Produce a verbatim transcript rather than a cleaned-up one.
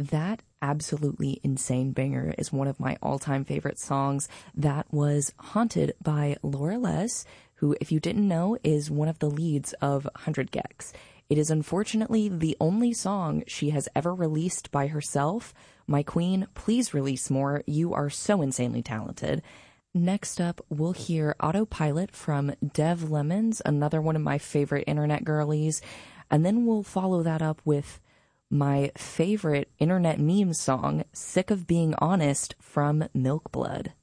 That absolutely insane banger is one of my all-time favorite songs. That was Haunted by Laura Les, who, if you didn't know, is one of the leads of one hundred gecs. It is unfortunately the only song she has ever released by herself. My queen, please release more. You are so insanely talented. Next up, we'll hear Autopilot from Dev Lemons, another one of my favorite internet girlies. And then we'll follow that up with my favorite internet meme song, Sick of Being Honest, from Milk Blood.